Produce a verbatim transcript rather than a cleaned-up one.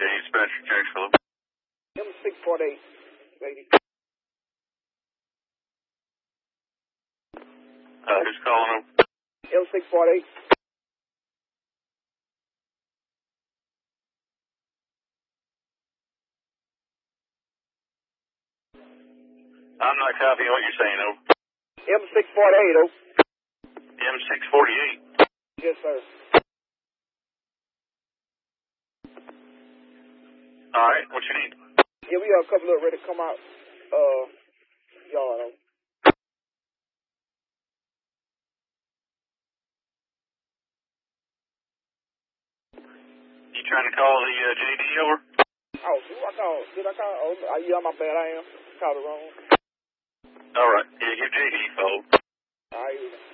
dispatcher, Jacksonville. M six forty-eight, lady. Uh, who's calling them? M six forty-eight. I'm not copying what you're saying, over. M six forty-eight, oh. M six forty-eight. Yes, sir. All right, what you need? Yeah, we got a couple of ready to come out. Uh, y'all know. You trying to call the uh, J D over? Oh, who I call? Did I call? Oh, uh, yeah, my bad. I am. Called it wrong. All right. Yeah, give J D a phone. All right.